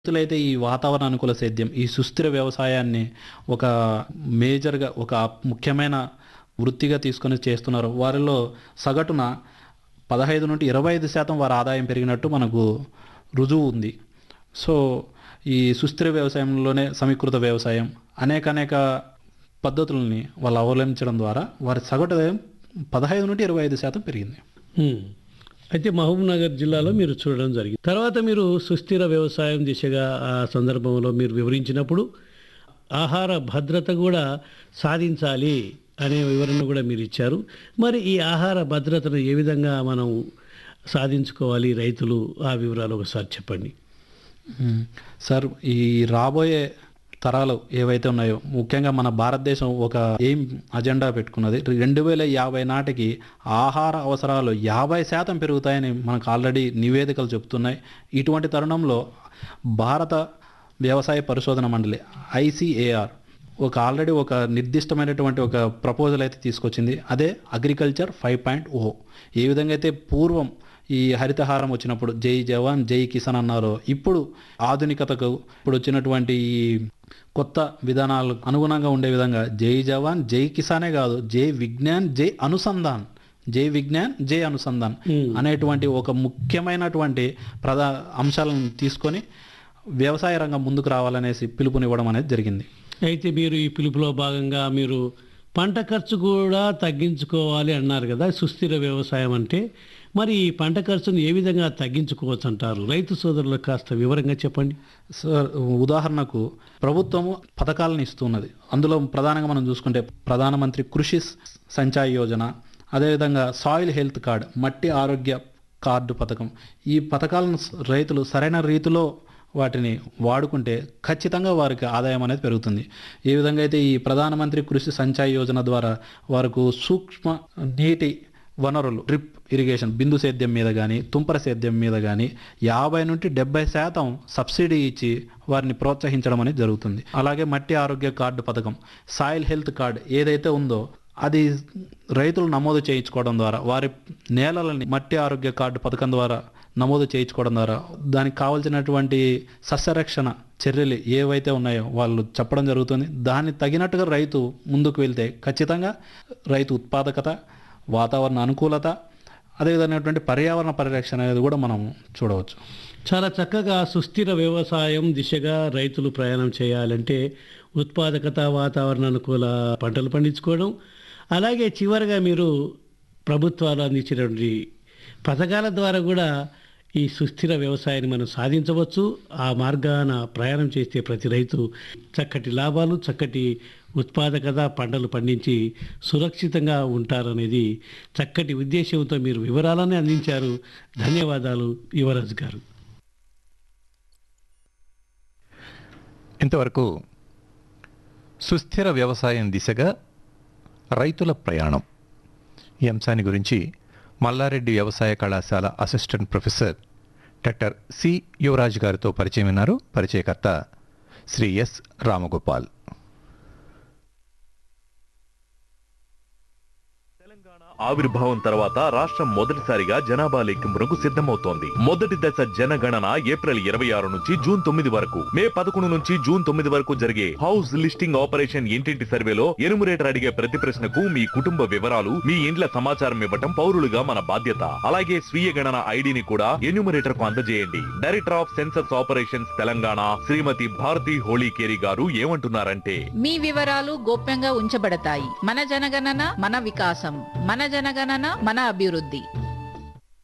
రైతులైతే ఈ వాతావరణ అనుకూల సేద్యం, ఈ సుస్థిర వ్యవసాయాన్ని ఒక మేజర్‌గా ఒక ముఖ్యమైన వృత్తిగా తీసుకొని చేస్తున్నారు. వారిలో సగటున 15-25% వారి ఆదాయం పెరిగినట్టు మనకు రుజువు ఉంది. సో, ఈ సుస్థిర వ్యవసాయంలోనే సమీకృత వ్యవసాయం అనేక పద్ధతులని వాళ్ళు అవలంబించడం ద్వారా వారి సగటు ఆదాయం 15-25% పెరిగింది. హ్మ్. అయితే మహబూబ్‌నగర్ జిల్లాలో మీరు చూడడం జరిగింది. తర్వాత మీరు సుస్థిర వ్యవసాయం దిశగా ఆ సందర్భంలో మీరు వివరించినప్పుడు ఆహార భద్రత కూడా సాధించాలి అనే వివరణ కూడా మీరు ఇచ్చారు. మరి ఈ ఆహార భద్రతను ఏ విధంగా మనం సాధించుకోవాలి రైతులు ఆ వివరాలు ఒకసారి చెప్పండి. సార్, ఈ రాబోయే తరాలు ఏవైతే ఉన్నాయో ముఖ్యంగా మన భారతదేశం ఒక అజెండా పెట్టుకున్నది. 2050 నాటికి ఆహార అవసరాలు 50% పెరుగుతాయని మనకు ఆల్రెడీ నివేదికలు చెప్తున్నాయి. ఇటువంటి తరుణంలో భారత వ్యవసాయ పరిశోధన మండలి ఐసీఏఆర్ ఆల్రెడీ ఒక నిర్దిష్టమైనటువంటి ఒక ప్రపోజల్ అయితే తీసుకొచ్చింది. అదే అగ్రికల్చర్ 5.0. ఏ విధంగా అయితే పూర్వం ఈ హరితహారం వచ్చినప్పుడు జై జవాన్ జై కిసాన్ అన్నారో, ఇప్పుడు ఆధునికతకు ఇప్పుడు వచ్చినటువంటి ఈ కొత్త విధానాలకు అనుగుణంగా ఉండే విధంగా జై జవాన్ జై కిసానే కాదు, జై విజ్ఞాన్ జై అనుసంధాన్, జై విజ్ఞాన్ జై అనుసంధాన్ అనేటువంటి ఒక ముఖ్యమైనటువంటి అంశాలను తీసుకొని వ్యవసాయ రంగం ముందుకు రావాలనేసి పిలుపునివ్వడం అనేది జరిగింది. అయితే మీరు ఈ పిలుపులో భాగంగా మీరు పంట ఖర్చు కూడా తగ్గించుకోవాలి అన్నారు కదా. సుస్థిర వ్యవసాయం అంటే మరి ఈ పంట ఖర్చును ఏ విధంగా తగ్గించుకోవచ్చు అంటారు? రైతు సోదరులకు కాస్త వివరంగా చెప్పండి. సార్, ఉదాహరణకు ప్రభుత్వము పథకాలను ఇస్తున్నది. అందులో ప్రధానంగా మనం చూసుకుంటే ప్రధానమంత్రి కృషి సంచాయ్ యోజన, అదేవిధంగా సాయిల్ హెల్త్ కార్డ్, మట్టి ఆరోగ్య కార్డు పథకం. ఈ పథకాలను రైతులు సరైన రీతిలో వాటిని వాడుకుంటే ఖచ్చితంగా వారికి ఆదాయం అనేది పెరుగుతుంది. ఏ విధంగా అయితే ఈ ప్రధానమంత్రి కృషి సంచాయ్ యోజన ద్వారా వారికి సూక్ష్మ నీటి వనరులు, డ్రిప్ ఇరిగేషన్, బిందు సేద్యం మీద కానీ తుంపర సేద్యం మీద కానీ 50-70% సబ్సిడీ ఇచ్చి వారిని ప్రోత్సహించడం అనేది జరుగుతుంది. అలాగే మట్టి ఆరోగ్య కార్డు పథకం, సాయిల్ హెల్త్ కార్డ్ ఏదైతే ఉందో అది రైతులు నమోదు చేయించుకోవడం ద్వారా వారి నేలలని మట్టి ఆరోగ్య కార్డు పథకం ద్వారా నమోదు చేయించుకోవడం ద్వారా దానికి కావాల్సినటువంటి సస్యరక్షణ చర్యలు ఏవైతే ఉన్నాయో వాళ్ళు చెప్పడం జరుగుతుంది. దాన్ని తగినట్టుగా రైతు ముందుకు వెళ్తే ఖచ్చితంగా రైతు ఉత్పాదకత, వాతావరణ అనుకూలత, అదేవిధమైనటువంటి పర్యావరణ పరిరక్షణ అనేది కూడా మనం చూడవచ్చు. చాలా చక్కగా సుస్థిర వ్యవసాయం దిశగా రైతులు ప్రయాణం చేయాలంటే ఉత్పాదకత, వాతావరణ అనుకూల పంటలు పండించుకోవడం, అలాగే చివరిగా మీరు ప్రభుత్వాలు అందించినటువంటి పథకాల ద్వారా కూడా ఈ సుస్థిర వ్యవసాయాన్ని మనం సాధించవచ్చు. ఆ మార్గాన ప్రయాణం చేస్తే ప్రతి రైతు చక్కటి లాభాలు, చక్కటి ఉత్పాదకత పంటలు పండించి సురక్షితంగా ఉంటారనేది చక్కటి ఉద్దేశంతో మీరు వివరాలనే అందించారు. ధన్యవాదాలు యువరాజ్ గారు. ఇంతవరకు సుస్థిర వ్యవసాయం దిశగా రైతుల ప్రయాణం ఈ అంశాన్ని గురించి మల్లారెడ్డి వ్యవసాయ కళాశాల assistant professor doctor C Yuvraj గారితో పరిచయం విన్నారు. పరిచయకర్త శ్రీ ఎస్ రామగోపాల్. ఆవిర్భావం తర్వాత రాష్ట్రం మొదటిసారిగా జనాభా లెక్కింపునకు సిద్ధమవుతోంది. మొదటి దశ జనగణన ఏప్రిల్ 26 నుంచి జూన్ 9 వరకు, మే 11 నుంచి జూన్ 9 వరకు జరిగే హౌస్ లిస్టింగ్ ఆపరేషన్ ఇంటింటి సర్వేలో ఎనుమరేటర్ అడిగే ప్రతి ప్రశ్నకు మీ కుటుంబ వివరాలు, మీ ఇండ్ల సమాచారం ఇవ్వటం పౌరులుగా మన బాధ్యత. అలాగే స్వీయ గణన ఐడిని కూడా ఎన్యూమరేటర్ కు అందజేయండి. Director of census operations Telangana శ్రీమతి భారతి హోళీకేరి గారు ఏమంటున్నారంటే, మీ వివరాలు గోప్యంగా ఉంచబడతాయి. మన జనగణన మన వికాసం, మన జనగణన మన అభివృద్ధి.